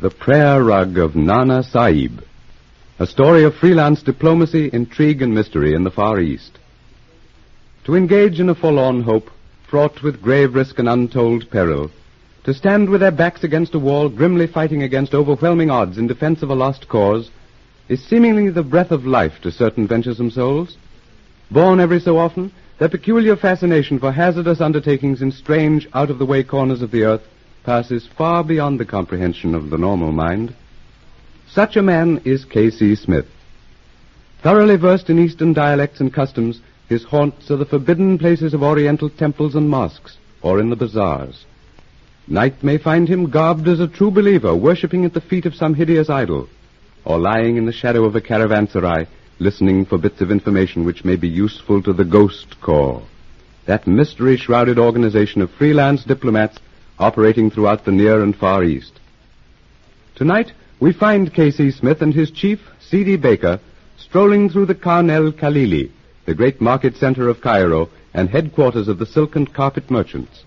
The Prayer Rug of Nana Sahib, a story of freelance diplomacy, intrigue, and mystery in the Far East. To engage in a forlorn hope, fraught with grave risk and untold peril, to stand with their backs against a wall, grimly fighting against overwhelming odds in defense of a lost cause, is seemingly the breath of life to certain venturesome souls. Born every so often, their peculiar fascination for hazardous undertakings in strange, out-of-the-way corners of the earth passes far beyond the comprehension of the normal mind. Such a man is K.C. Smith. Thoroughly versed in Eastern dialects and customs, his haunts are the forbidden places of Oriental temples and mosques, or in the bazaars. Night may find him garbed as a true believer, worshipping at the feet of some hideous idol, or lying in the shadow of a caravanserai, listening for bits of information which may be useful to the Ghost Corps, that mystery-shrouded organization of freelance diplomats operating throughout the Near and Far East. Tonight, we find K.C. Smith and his chief, C.D. Baker, strolling through the Khan el-Khalili, the great market center of Cairo and headquarters of the silk and carpet merchants.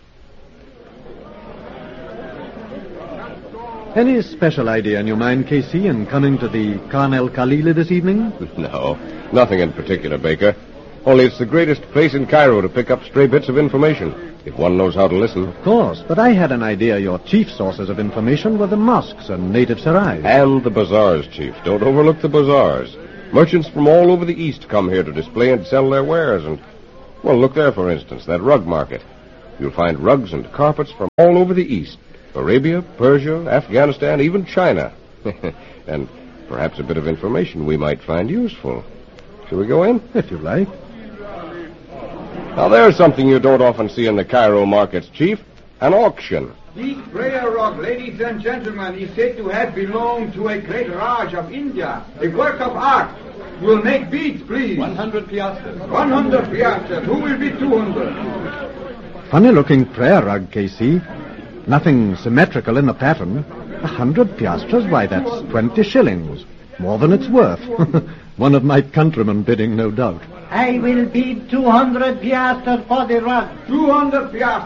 Any special idea in your mind, K.C., in coming to the Khan el-Khalili this evening? No, nothing in particular, Baker. Only it's the greatest place in Cairo to pick up stray bits of information, if one knows how to listen. Of course, but I had an idea your chief sources of information were the mosques and native sarais. And the bazaars, Chief. Don't overlook the bazaars. Merchants from all over the East come here to display and sell their wares, and, well, look there, for instance, that rug market. You'll find rugs and carpets from all over the East. Arabia, Persia, Afghanistan, even China. And perhaps a bit of information we might find useful. Shall we go in? If you like. Now, there's something you don't often see in the Cairo markets, Chief. An auction. This prayer rug, ladies and gentlemen, is said to have belonged to a great Raj of India, a work of art. We'll make beads, please. 100 piastres. 100 piastres. Who will be 200? Funny-looking prayer rug, K.C. Nothing symmetrical in the pattern. 100 piastres, why, that's 20 shillings. More than it's worth. One of my countrymen bidding, no doubt. I will bid 200 piastres for the rug. 200 piastres.